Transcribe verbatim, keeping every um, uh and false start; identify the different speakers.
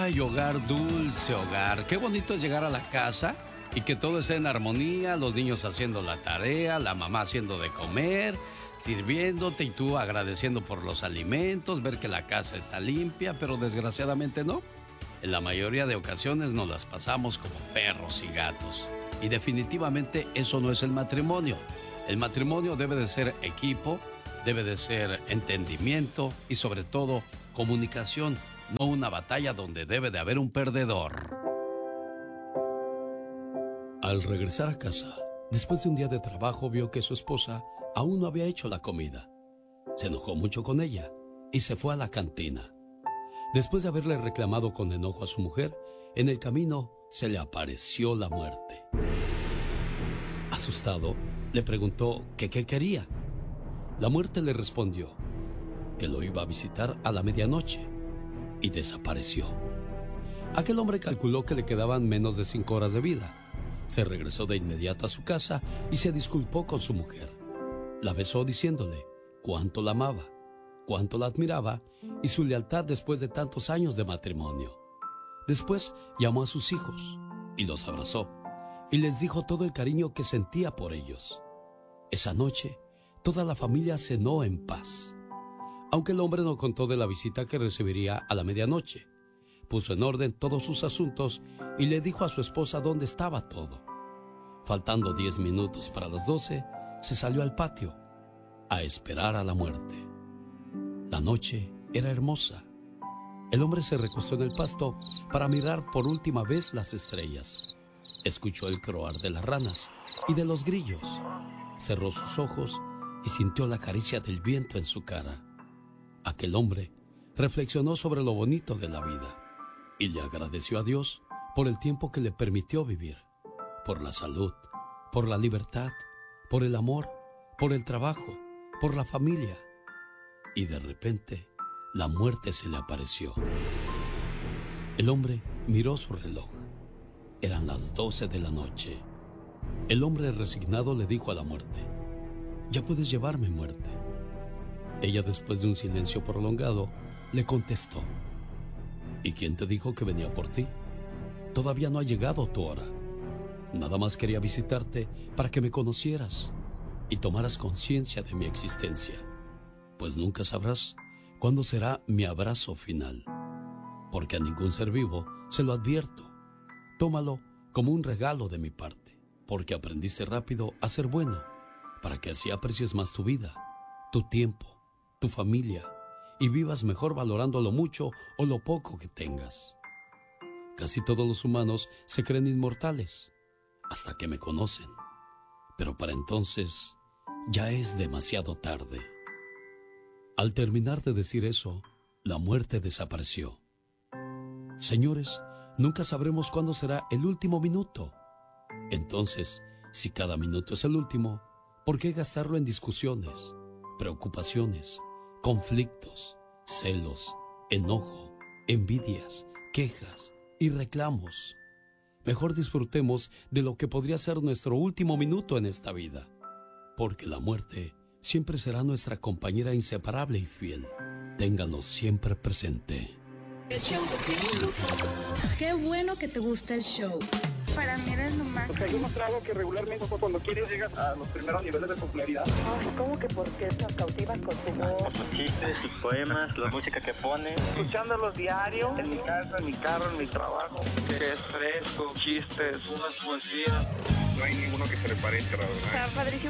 Speaker 1: Ay, hogar, dulce hogar. Qué bonito es llegar a la casa y que todo esté en armonía, los niños haciendo la tarea, la mamá haciendo de comer, sirviéndote y tú agradeciendo por los alimentos, ver que la casa está limpia, pero desgraciadamente no. En la mayoría de ocasiones nos las pasamos como perros y gatos. Y definitivamente eso no es el matrimonio. El matrimonio debe de ser equipo, debe de ser entendimiento y sobre todo comunicación, no una batalla donde debe de haber un perdedor. Al regresar a casa, después de un día de trabajo, vio que su esposa aún no había hecho la comida. Se enojó mucho con ella y se fue a la cantina. Después de haberle reclamado con enojo a su mujer, en el camino se le apareció la muerte. Asustado, le preguntó que qué quería. La muerte le respondió que lo iba a visitar a la medianoche y desapareció. Aquel hombre calculó que le quedaban menos de cinco horas de vida. Se regresó de inmediato a su casa y se disculpó con su mujer. La besó diciéndole cuánto la amaba, cuánto la admiraba y su lealtad después de tantos años de matrimonio. Después llamó a sus hijos y los abrazó y les dijo todo el cariño que sentía por ellos. Esa noche, toda la familia cenó en paz. Aunque el hombre no contó de la visita que recibiría a la medianoche, puso en orden todos sus asuntos y le dijo a su esposa dónde estaba todo. Faltando diez minutos para las doce, se salió al patio a esperar a la muerte. La noche era hermosa. El hombre se recostó en el pasto para mirar por última vez las estrellas. Escuchó el croar de las ranas y de los grillos. Cerró sus ojos y sintió la caricia del viento en su cara. Aquel hombre reflexionó sobre lo bonito de la vida y le agradeció a Dios por el tiempo que le permitió vivir, por la salud, por la libertad, por el amor, por el trabajo, por la familia. Y de repente, la muerte se le apareció. El hombre miró su reloj. Eran las doce de la noche. El hombre resignado le dijo a la muerte: «Ya puedes llevarme, muerte». Ella, después de un silencio prolongado, le contestó: «¿Y quién te dijo que venía por ti? Todavía no ha llegado tu hora. Nada más quería visitarte para que me conocieras y tomaras conciencia de mi existencia, pues nunca sabrás cuándo será mi abrazo final, porque a ningún ser vivo se lo advierto. Tómalo como un regalo de mi parte, porque aprendiste rápido a ser bueno, para que así aprecies más tu vida, tu tiempo, tu familia, y vivas mejor valorando lo mucho o lo poco que tengas. Casi todos los humanos se creen inmortales, hasta que me conocen, pero para entonces ya es demasiado tarde». Al terminar de decir eso, la muerte desapareció. Señores, nunca sabremos cuándo será el último minuto. Entonces, si cada minuto es el último, ¿por qué gastarlo en discusiones, preocupaciones, conflictos, celos, enojo, envidias, quejas y reclamos? Mejor disfrutemos de lo que podría ser nuestro último minuto en esta vida, porque la muerte siempre será nuestra compañera inseparable y fiel. Ténganlo siempre presente.
Speaker 2: Qué bueno que te gusta el show.
Speaker 3: Para mí eres lo máximo.
Speaker 4: Porque hay demostrado que regularmente cuando quieres llegas a los primeros niveles de popularidad.
Speaker 3: Ay, ¿cómo que por qué nos cautivas con tu voz?
Speaker 5: Sus chistes, sus poemas, la música que pone.
Speaker 4: Escuchándolos diario, en mi casa, en mi carro, en mi trabajo.
Speaker 6: Que es fresco, chistes, unas poesías. No hay ninguno que se le parezca, la verdad.
Speaker 3: Está padrísimo.